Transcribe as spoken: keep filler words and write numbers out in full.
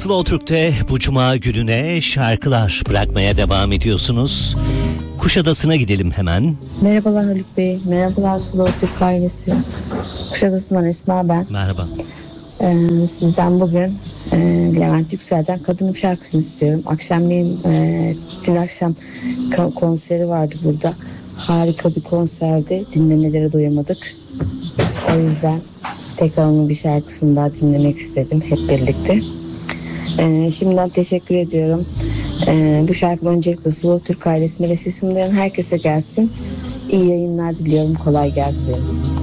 Slow Türk'te bu cuma gününe şarkılar bırakmaya devam ediyorsunuz. Kuşadası'na gidelim hemen. Merhabalar Haluk Bey, merhabalar Slow Türk ailesi. Kuşadası'ndan Esma ben. Merhaba. Ee, sizden bugün e, Levent Yüksel'den Kadınım şarkısını istiyorum. Akşamleyin, e, dün akşam ka- konseri vardı burada. Harika bir konserdi, dinlemelere doyamadık. O yüzden tekrar onun bir şarkısını daha dinlemek istedim hep birlikte. Ee, şimdiden teşekkür ediyorum. Ee, bu şarkı öncelikle Slow Türk ailesine ve sesimi duyan herkese gelsin. İyi yayınlar diliyorum. Kolay gelsin.